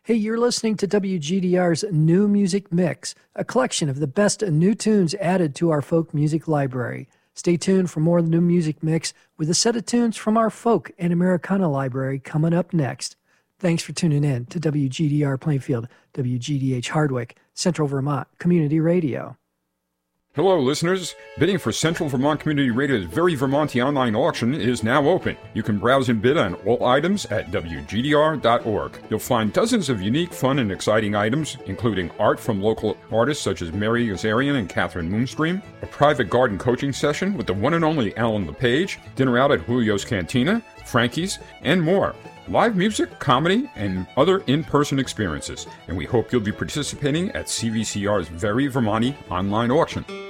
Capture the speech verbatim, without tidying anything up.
Hey, you're listening to W G D R's New Music Mix, a collection of the best new tunes added to our folk music library. Stay tuned for more New Music Mix with a set of tunes from our folk and Americana library coming up next. Thanks for tuning in to W G D R Plainfield, W G D H Hardwick, Central Vermont Community Radio. Hello, listeners. Bidding for Central Vermont Community Radio's Very Vermonty online auction is now open. You can browse and bid on all items at W G D R dot org. You'll find dozens of unique, fun, and exciting items, including art from local artists such as Mary Azarian and Catherine Moonstream, a private garden coaching session with the one and only Alan LePage, dinner out at Julio's Cantina, Frankie's, and more. Live music, comedy, and other in-person experiences. And we hope you'll be participating at C V C R's Very Vermonty online auction.